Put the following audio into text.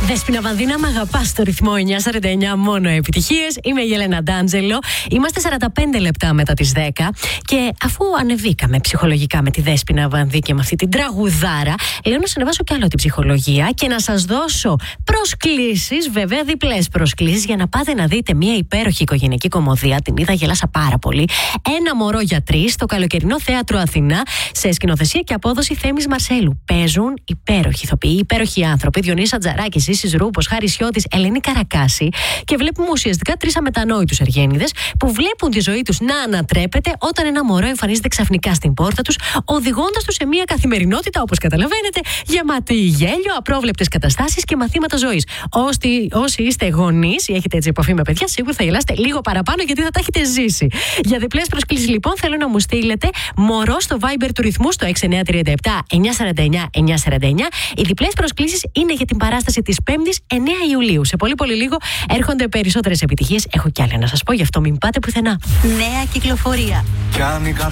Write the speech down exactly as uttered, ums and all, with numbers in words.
Δέσποινα Βανδίνα, μ' αγαπάς στο ρυθμό εννιά σαράντα εννιά, μόνο επιτυχίες. Είμαι η Ελένα Ντάντζελο. Είμαστε σαράντα πέντε λεπτά μετά τις δέκα. Και αφού ανεβήκαμε ψυχολογικά με τη Δέσποινα Βανδί και με αυτή την τραγουδάρα, λέω να σας ανεβάσω κι άλλο την ψυχολογία και να σας δώσω προσκλήσεις, βέβαια διπλές προσκλήσεις, για να πάτε να δείτε μια υπέροχη οικογενειακή κομμωδία. Την είδα, γελάσα πάρα πολύ. Ένα μωρό για τρεις, στο καλοκαιρινό θέατρο Αθηνά, σε σκηνοθεσία και απόδοση Θέμης Μαρσέλου. Παίζουν υπέροχοι ηθοποιοί, υπέροχοι άνθρωποι. Διονύσης Ατζαράκης, Ίσης Ρούπος, Χάρης Χιώτης, Ελένη Καρακάση. Και βλέπουμε ουσιαστικά τρεις αμετανόητους εργένηδες που βλέπουν τη ζωή τους να ανατρέπεται όταν ένα μωρό εμφανίζεται ξαφνικά στην πόρτα τους, οδηγώντας τους σε μια καθημερινότητα, όπως καταλαβαίνετε, γεμάτη γέλιο, απρόβλεπτες καταστάσεις και μαθήματα ζωής. Όσοι, όσοι είστε γονείς ή έχετε έτσι επαφή με παιδιά, σίγουρα θα γελάσετε λίγο παραπάνω, γιατί θα τα έχετε ζήσει. Για διπλές προσκλήσεις, λοιπόν, θέλω να μου στείλετε μωρό στο Viber του ρυθμού στο έξι εννιά τρία επτά εννιά σαράντα εννιά εννιά σαράντα εννιά. Οι διπλές προσκλήσεις είναι για την παράσταση της Πέμπτης εννέα Ιουλίου. Σε πολύ πολύ λίγο έρχονται περισσότερες επιτυχίες. Έχω κι άλλα να σας πω, γι' αυτό μην πάτε πουθενά. Νέα κυκλοφορία.